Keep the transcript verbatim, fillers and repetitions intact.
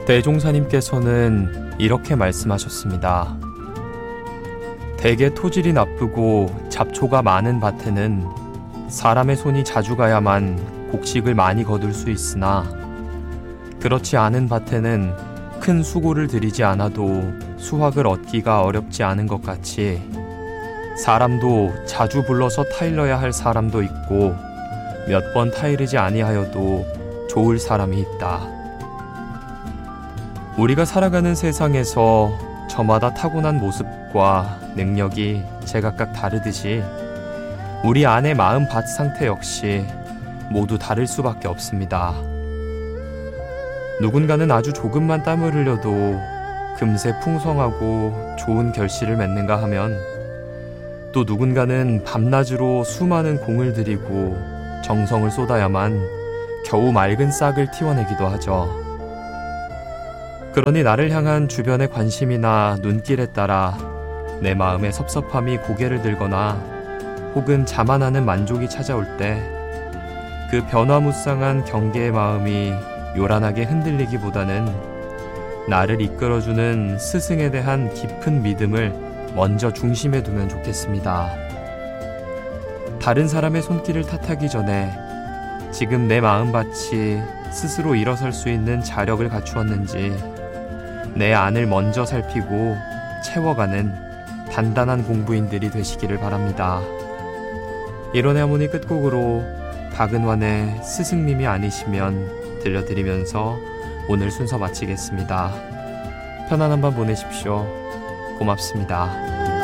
대종사님께서는 이렇게 말씀하셨습니다. 대개 토질이 나쁘고 잡초가 많은 밭에는 사람의 손이 자주 가야만 곡식을 많이 거둘 수 있으나, 그렇지 않은 밭에는 큰 수고를 들이지 않아도 수확을 얻기가 어렵지 않은 것 같이, 사람도 자주 불러서 타일러야 할 사람도 있고 몇 번 타이르지 아니하여도 좋을 사람이 있다. 우리가 살아가는 세상에서 저마다 타고난 모습과 능력이 제각각 다르듯이 우리 안의 마음 밭 상태 역시 모두 다를 수밖에 없습니다. 누군가는 아주 조금만 땀을 흘려도 금세 풍성하고 좋은 결실을 맺는가 하면, 또 누군가는 밤낮으로 수많은 공을 들이고 정성을 쏟아야만 겨우 맑은 싹을 틔워내기도 하죠. 그러니 나를 향한 주변의 관심이나 눈길에 따라 내 마음의 섭섭함이 고개를 들거나 혹은 자만하는 만족이 찾아올 때, 그 변화무쌍한 경계의 마음이 요란하게 흔들리기보다는 나를 이끌어주는 스승에 대한 깊은 믿음을 먼저 중심에 두면 좋겠습니다. 다른 사람의 손길을 탓하기 전에 지금 내 마음밭이 스스로 일어설 수 있는 자력을 갖추었는지 내 안을 먼저 살피고 채워가는 단단한 공부인들이 되시기를 바랍니다. 이론의 하모니 끝곡으로 박은환의 스승님이 아니시면 들려드리면서 오늘 순서 마치겠습니다. 편안한 밤 보내십시오. 고맙습니다.